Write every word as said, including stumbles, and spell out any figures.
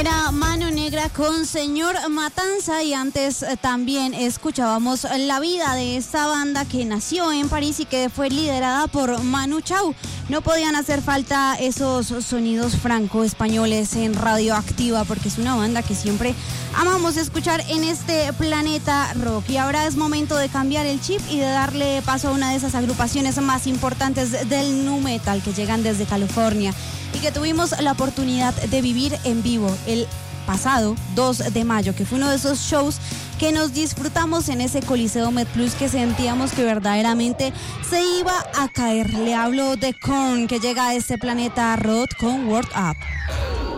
Era Mano Negra con Señor Matanza y antes eh, también escuchábamos la vida de esta banda que nació en París y que fue liderada por Manu Chao. No podían hacer falta esos sonidos franco-españoles en Radioactiva porque es una banda que siempre amamos escuchar en este planeta rock. Y ahora es momento de cambiar el chip y de darle paso a una de esas agrupaciones más importantes del nu metal que llegan desde California y que tuvimos la oportunidad de vivir en vivo el pasado dos de mayo, que fue uno de esos shows que nos disfrutamos en ese Coliseo MedPlus que sentíamos que verdaderamente se iba a caer. Le hablo de Korn, que llega a este planeta rock con Word Up.